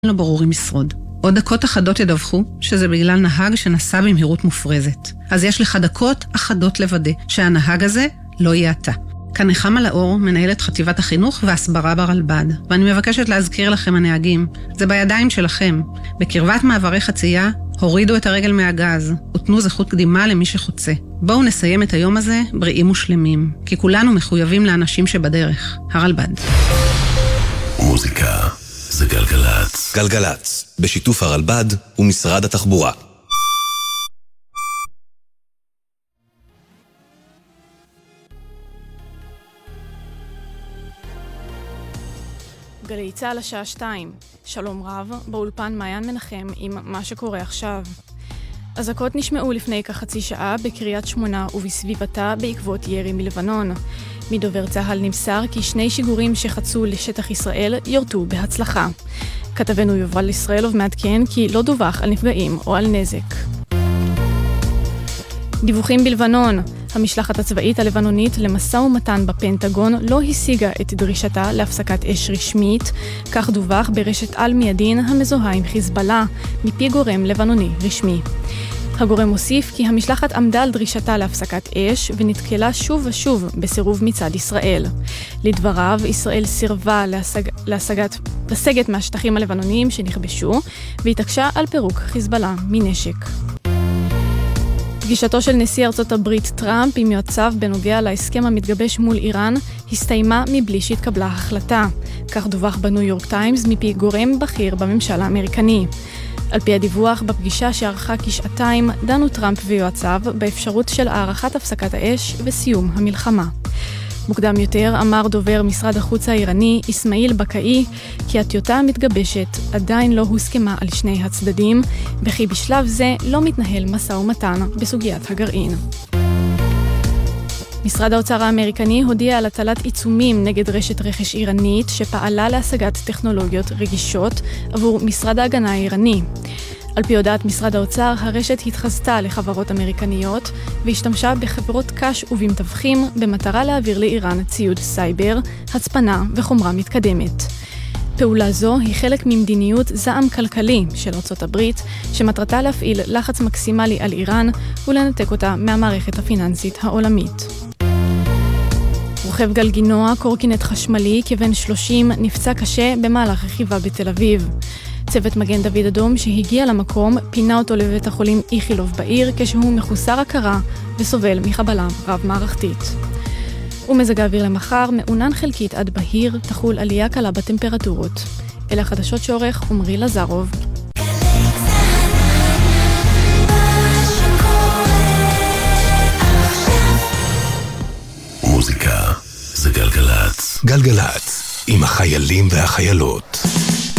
לא ברור אם ישרוד. עוד דקות אחדות ידווחו שזה בגלל נהג שנסע במהירות מופרזת. אז יש לך דקות אחדות לוודא שהנהג הזה לא יהיה אתה. כאן נחמה לאור, מנהלת חטיבת החינוך והסברה ברלב"ד. ואני מבקשת להזכיר לכם הנהגים, זה בידיים שלכם. בקרבת מעברי חצייה, הורידו את הרגל מהגז, ותנו זכות קדימה למי שחוצה. בואו נסיים את היום הזה בריאים ושלמים, כי כולנו מחויבים לאנשים שבדרך. הרלב"ד. מוזיקה זה גלגלץ. גלגלץ, בשיתוף הרלב"ד ומשרד התחבורה. גלי צה"ל השעה 2. שלום רב, באולפן מעיין מנחם עם מה שקורה עכשיו. אזעקות נשמעו לפני כחצי שעה בקריית שמונה ובסביבתה בעקבות ירי מלבנון. מדובר צה"ל נמסר כי 2 שיגורים שחצו לשטח ישראל יורטו בהצלחה. כתבנו יובל ישראלוב מעדכן כי לא דווח על נפגעים או על נזק. דיווחים בלבנון. המשלחת הצבאית הלבנונית למשא ומתן בפנטגון לא השיגה את דרישתה להפסקת אש רשמית, כך דווח ברשת על מידין המזוהה עם חיזבאללה, מפי גורם לבנוני רשמי. הגורם מוסיף כי המשלחת עמדה על דרישתה להפסקת אש ונתקלה שוב ושוב בסירוב מצד ישראל. לדבריו, ישראל סירבה לסגת מהשטחים הלבנוניים שנכבשו והתעקשה על פירוק חיזבאללה מנשק. פגישתו של נשיא ארצות הברית טראמפ עם יועציו בנוגע להסכם המתגבש מול איראן הסתיימה מבלי שהתקבלה החלטה. כך דווח בניו יורק טיימס מפי גורם בכיר בממשל האמריקני. על פי הדיווח, בפגישה שערכה כשעתיים דנו טראמפ ויועציו באפשרות של הארכת הפסקת האש וסיום המלחמה. מוקדם יותר אמר דובר משרד החוץ האיראני אסמאעיל בקאי כי הטיוטה המתגבשת עדיין לא הוסכמה על שני הצדדים וכי בשלב זה לא מתנהל משא ומתן בסוגיית הגרעין. משרד האוצר האמריקני הודיע על הטלת עיצומים נגד רשת רכש איראנית שפעלה להשגת טכנולוגיות רגישות עבור משרד ההגנה האיראני. על פי הודעת משרד האוצר, הרשת התחזתה לחברות אמריקניות והשתמשה בחברות קש ובמתווכים במטרה להעביר לאיראן ציוד סייבר, הצפנה וחומרה מתקדמת. פעולה זו היא חלק ממדיניות זעם כלכלי של ארצות הברית, שמטרתה להפעיל לחץ מקסימלי על איראן ולנתק אותה מהמערכת הפיננסית העולמית. רוכב גלגינוע, קורקינט חשמלי, כבן 30, נפצע קשה במהלך רכיבה בתל אביב. צוות מגן דוד אדום שהגיע למקום פינה אותו לבית החולים איכילוב בעיר כשהוא מחוסר הכרה וסובל מחבלה רב מערכתית. ומזג האוויר למחר מעונן חלקית עד בהיר, תחול עלייה קלה בטמפרטורות. אלה החדשות שעורך עמרי לזרוב. מוזיקה זה גלגלץ. גלגלץ, עם החיילים והחיילות.